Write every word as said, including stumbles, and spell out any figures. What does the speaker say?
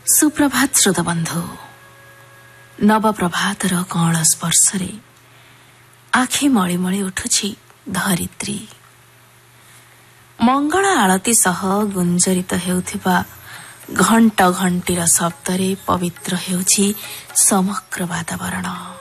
सुप्रभात श्रोता बंधु नवप्रभातर कଅଁଳ स्पर्शरे आखि मळिमळि उठुछि धरित्री। मंगल आळती सह गुंजरित हेउथिबा घंट घंटीर शब्दरे पवित्र हेउछि समग्र वातावरण।